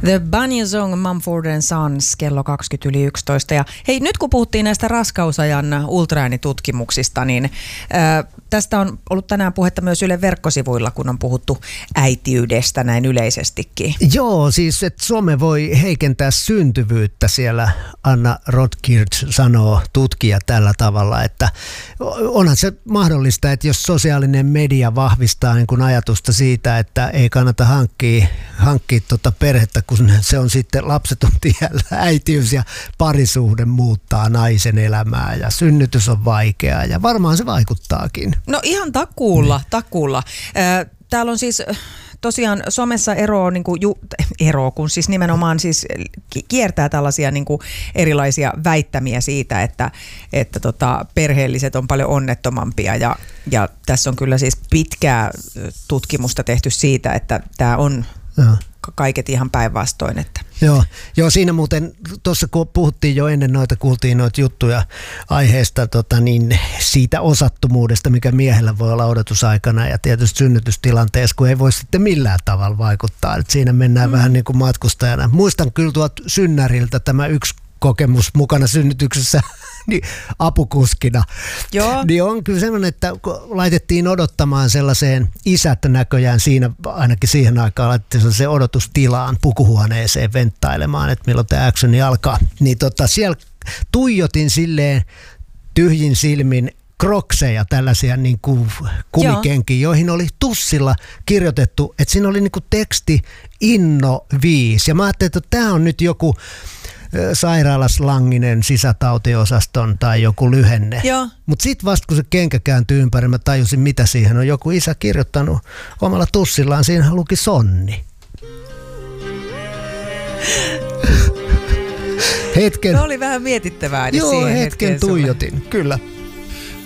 The Bunny Song, Mumford & Sons, kello 20:11. Ja hei, nyt kun puhuttiin näistä raskausajan ultraäänitutkimuksista, niin tästä on ollut tänään puhetta myös Ylen verkkosivuilla, kun on puhuttu äitiydestä näin yleisestikin. Joo, siis että some voi heikentää syntyvyyttä, siellä Anna Rotkirch sanoo, tutkija, tällä tavalla, että onhan se mahdollista, että jos sosiaalinen media vahvistaa niin kuin ajatusta siitä, että ei kannata hankkia perhettä, kun se on sitten lapset on tiellä, äitiys ja parisuhde muuttaa naisen elämää ja synnytys on vaikeaa ja varmaan se vaikuttaakin. No ihan takuulla. Täällä on siis tosiaan somessa kun siis nimenomaan siis kiertää tällaisia niin kuin erilaisia väittämiä siitä, että perheelliset on paljon onnettomampia ja tässä on kyllä siis pitkää tutkimusta tehty siitä, että tämä on kaiket ihan päinvastoin. Että. Joo, siinä muuten tuossa kun puhuttiin jo ennen kuultiin noita juttuja aiheesta niin siitä osattomuudesta, mikä miehellä voi olla odotusaikana ja tietysti synnytystilanteessa, kun ei voi sitten millään tavalla vaikuttaa. Et siinä mennään vähän niin kuin matkustajana. Muistan kyllä tuolta Synnäriltä tämä yksi kokemus mukana synnytyksessä niin apukuskina. Joo. Niin on kyllä sellainen, että laitettiin odottamaan sellaiseen isät näköjään siinä, ainakin siihen aikaan laitettiin sellaiseen odotustilaan pukuhuoneeseen venttailemaan, että milloin tämä actioni alkaa. Niin siellä tuijotin silleen tyhjin silmin krokseja, tällaisia niin kuin kumikenkiä, joihin oli tussilla kirjoitettu, että siinä oli niin kuin teksti Inno 5. Ja mä ajattelin, että tämä on nyt joku sairaalaslanginen sisätautiosaston tai joku lyhenne. Mutta sitten vasta kun se kenkä kääntyi ympäri, mä tajusin mitä siihen on. Joku isä kirjoittanut omalla tussillaan, siinä luki Sonni. Se oli vähän mietittävää. Joo, hetken tuijotin, kyllä.